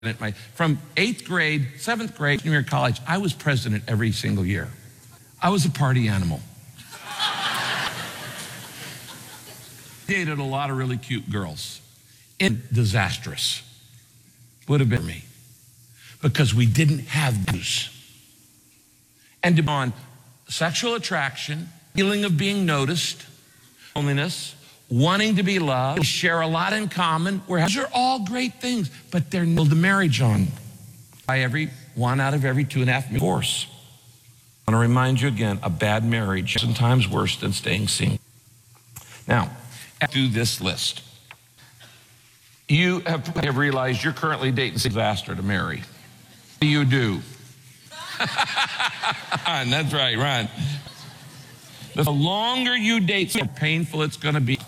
From 8th grade, 7th grade, junior year of college, I was president every single year. I was a party animal. Dated a lot of really cute girls. Disastrous. Would have been me. Because we didn't have those. And on sexual attraction, feeling of being noticed, loneliness, wanting to be loved, we share a lot in common. These are all great things, but they're nailed to marriage on. By every 1 out of every 2.5 divorce. I want to remind you again, a bad marriage is sometimes worse than staying single. Now, do this list. You have realized you're currently dating a disaster to marry. What do you do? That's right, Ron. The longer you date, the more painful it's going to be.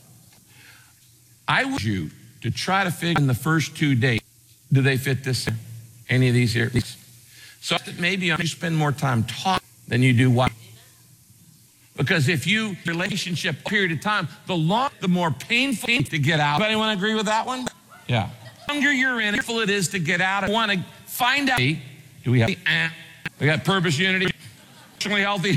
I want you to try to figure in the first 2 dates, do they fit this? Any of these here? So that maybe you spend more time talking than you do what? Because if you relationship period of time, the more painful to get out. Anyone agree with that one? Yeah. The longer you're in, the painful it is to get out. I want to find out. Do we have? We got purpose, unity, emotionally healthy.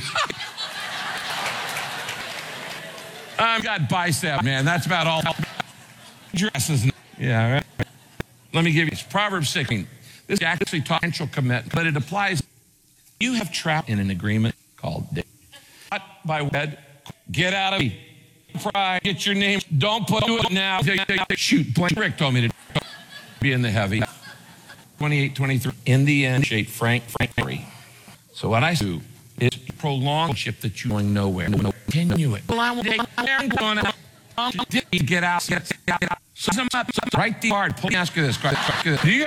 I've got bicep, man. That's about all. Dresses. Yeah, right. Let me give you Proverbs 16. This is actually potential commitment, but it applies. You have trapped in an agreement called dating. Not by wed. Get out of me. Pride. Get your name. Don't put it now. Shoot. Rick told me to be in the heavy. 28, 23. In the end, shape Frank. So what I do is prolong the ship that you're going nowhere. Continue it. Well, I want to going out. Get out. Write the card. Ask you this. Do you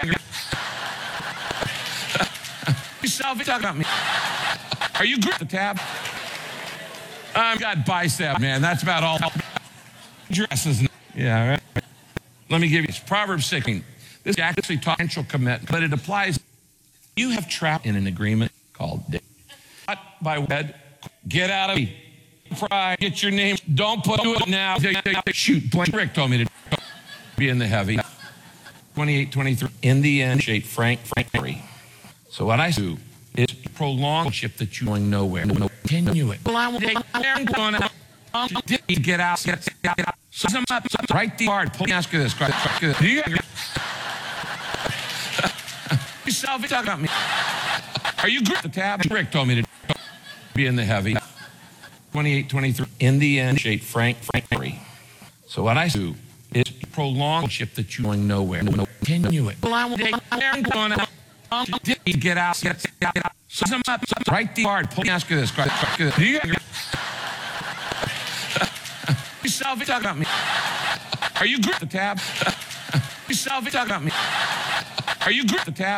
yourself talk about me? Are you good? The tab? I've got bicep, man. That's about all. Dresses. Yeah, right. Let me give you Proverbs 16. This is actually potential commitment, but it applies. You have trapped in an agreement called dating. Not by wed. Get out of me. Pride. Get your name. Don't put it now. Shoot. Rick told me to be in the heavy. 28, 23. In the end, shape Frank. So what I do is prolong the ship that you're going nowhere. Continue it. Well, I want to going out. Get out. Write the card. Ask you this. Do you yourself talk about me? Are you good? The tab? Rick told me to be in the heavy. 28, 23. In the end, shape Frank. So what I do is prolong the ship that you're going nowhere. Continue it. Well, I want to going out. Get out. Write the card. Ask you this. Do you yourself talk about me? Are you good? The tab? Yourself talk about me? Are you good? The tab?